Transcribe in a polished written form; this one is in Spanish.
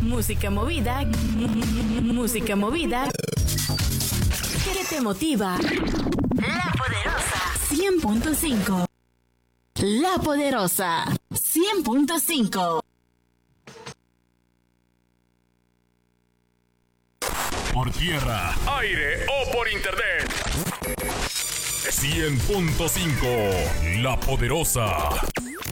Música movida. Música movida. ¿Qué te motiva? La Poderosa 100.5. La Poderosa 100.5. Por tierra, aire o por internet. 100.5. La Poderosa.